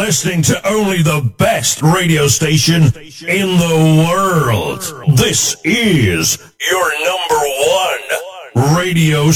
listening to only the best radio station in the world. This is your number one radio